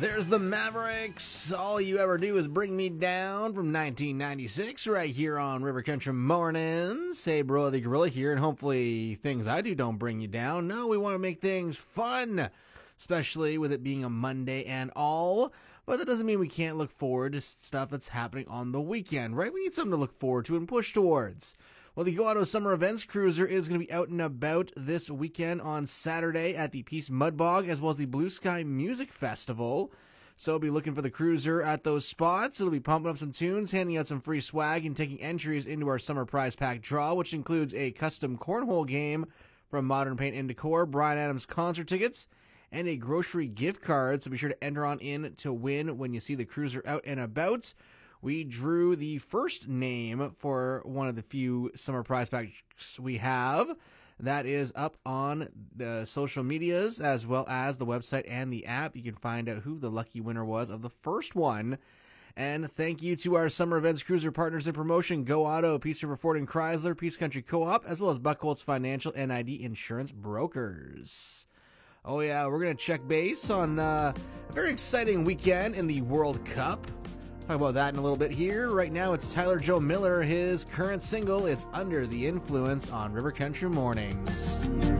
There's the Mavericks. All You Ever Do Is Bring Me Down from 1996 right here on River Country Mornings. Hey, bro, the Gorilla here, and hopefully things I do don't bring you down. No, we want to make things fun, especially with it being a Monday and all. But that doesn't mean we can't look forward to stuff that's happening on the weekend, right? We need something to look forward to and push towards. Well, the Go Auto Summer Events Cruiser is going to be out and about this weekend on Saturday at the Peace Mud Bog, as well as the Blue Sky Music Festival. So be looking for the cruiser at those spots. It'll be pumping up some tunes, handing out some free swag, and taking entries into our summer prize pack draw, which includes a custom cornhole game from Modern Paint and Decor, Bryan Adams concert tickets, and a grocery gift card. So be sure to enter on in to win when you see the cruiser out and about. We drew the first name for one of the few summer prize packs we have. That is up on the social medias as well as the website and the app. You can find out who the lucky winner was of the first one. And thank you to our Summer Events Cruiser partners in promotion, Go Auto, Peace River Ford and Chrysler, Peace Country Co-op, as well as Buckholz Financial and ID Insurance Brokers. Oh yeah, we're going to check base on a very exciting weekend in the World Cup. Talk about that in a little bit here. Right now, it's Tyler Joe Miller, his current single, It's Under the Influence on River Country Mornings.